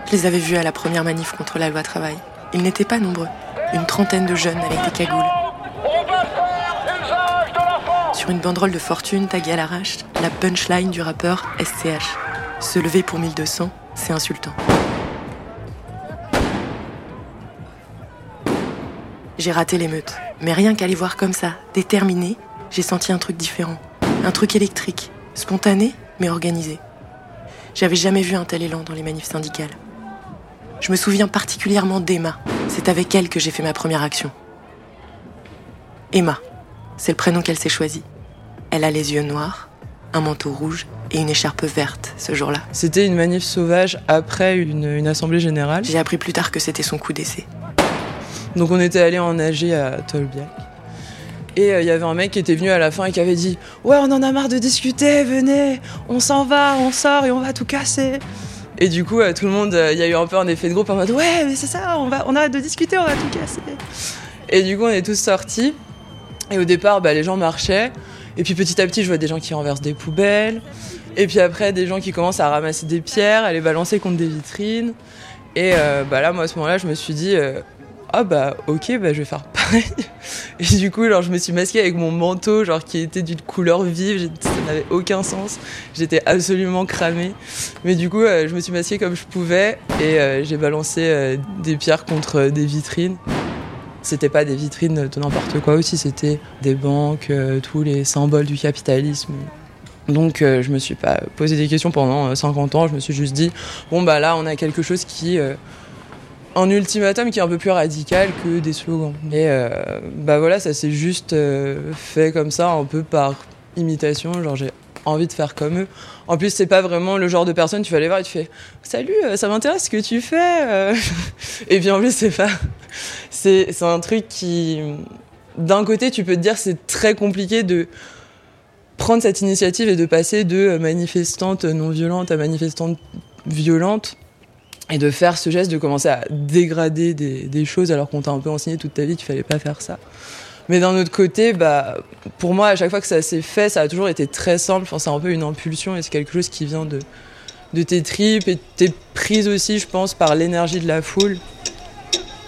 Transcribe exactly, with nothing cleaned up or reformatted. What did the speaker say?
Je les avais vus à la première manif contre la loi travail. Ils n'étaient pas nombreux. Une trentaine de jeunes avec des cagoules. Sur une banderole de fortune taguée à l'arrache, la punchline du rappeur S C H. Se lever pour mille deux cents, c'est insultant. J'ai raté l'émeute. Mais rien qu'à les voir comme ça, déterminés, j'ai senti un truc différent. Un truc électrique, spontané, mais organisé. J'avais jamais vu un tel élan dans les manifs syndicales. Je me souviens particulièrement d'Emma. C'est avec elle que j'ai fait ma première action. Emma, c'est le prénom qu'elle s'est choisi. Elle a les yeux noirs, un manteau rouge et une écharpe verte ce jour-là. C'était une manif sauvage après une, une assemblée générale. J'ai appris plus tard que c'était son coup d'essai. Donc on était allé en A G à Tolbiac. Et il euh, y avait un mec qui était venu à la fin et qui avait dit « Ouais, on en a marre de discuter, venez, on s'en va, on sort et on va tout casser !» Et du coup, euh, tout le monde, il euh, y a eu un peu un effet de groupe en mode « Ouais, mais c'est ça, on, va, on arrête de discuter, on va tout casser !» Et du coup, on est tous sortis. Et au départ, bah, les gens marchaient. Et puis petit à petit, je vois des gens qui renversent des poubelles. Et puis après, des gens qui commencent à ramasser des pierres, à les balancer contre des vitrines. Et euh, bah, là, moi, à ce moment-là, je me suis dit... Euh, ah bah ok, bah je vais faire pareil. Et du coup, genre, je me suis masquée avec mon manteau, genre qui était d'une couleur vive, ça n'avait aucun sens. J'étais absolument cramée. Mais du coup, euh, je me suis masquée comme je pouvais et euh, j'ai balancé euh, des pierres contre euh, des vitrines. C'était pas des vitrines de n'importe quoi aussi, c'était des banques, euh, tous les symboles du capitalisme. Donc euh, je me suis pas posé des questions pendant euh, cinquante ans, je me suis juste dit, bon bah là on a quelque chose qui... Euh, un ultimatum qui est un peu plus radical que des slogans. Et euh, bah voilà, ça s'est juste euh, fait comme ça, un peu par imitation, genre j'ai envie de faire comme eux. En plus, c'est pas vraiment le genre de personne, tu vas aller voir et tu fais « Salut, ça m'intéresse ce que tu fais !» Et puis en plus, c'est pas... C'est, c'est un truc qui... D'un côté, tu peux te dire c'est très compliqué de prendre cette initiative et de passer de manifestante non violente à manifestante violente. Et de faire ce geste de commencer à dégrader des, des choses alors qu'on t'a un peu enseigné toute ta vie qu'il fallait pas faire ça. Mais d'un autre côté, bah, pour moi, à chaque fois que ça s'est fait, ça a toujours été très simple. Enfin, c'est un peu une impulsion et c'est quelque chose qui vient de, de tes tripes et t'es prise aussi, je pense, par l'énergie de la foule.